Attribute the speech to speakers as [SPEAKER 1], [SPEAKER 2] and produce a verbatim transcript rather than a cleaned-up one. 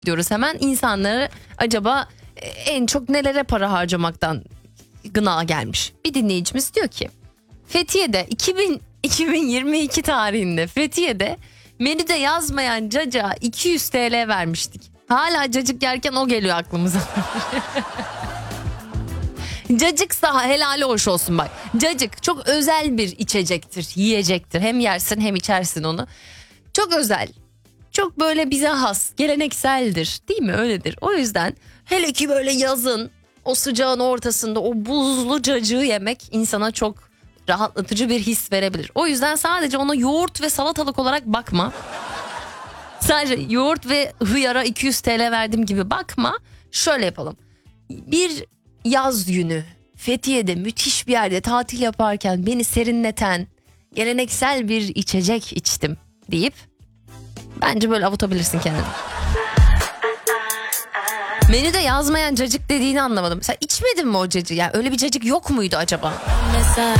[SPEAKER 1] diyoruz hemen. İnsanları acaba en çok nelere para harcamaktan gına gelmiş. Bir dinleyicimiz diyor ki Fethiye'de iki bin, iki bin yirmi iki tarihinde Fethiye'de menüde yazmayan caca iki yüz TL vermiştik. Hala cacık yerken o geliyor aklımıza. Cacıksa helali hoş olsun bak. Cacık çok özel bir içecektir, yiyecektir. Hem yersin hem içersin onu. Çok özel. Çok böyle bize has, gelenekseldir. Değil mi? Öyledir. O yüzden hele ki böyle yazın o sıcağın ortasında o buzlu cacığı yemek insana çok rahatlatıcı bir his verebilir. O yüzden sadece ona yoğurt ve salatalık olarak bakma. Sadece yoğurt ve hıyara iki yüz TL verdim gibi bakma. Şöyle yapalım. Bir yaz günü Fethiye'de müthiş bir yerde tatil yaparken beni serinleten geleneksel bir içecek içtim deyip bence böyle avutabilirsin kendini. Menüde yazmayan cacık dediğini anlamadım. Sen içmedin mi o cacığı? Yani öyle bir cacık yok muydu acaba? Mesela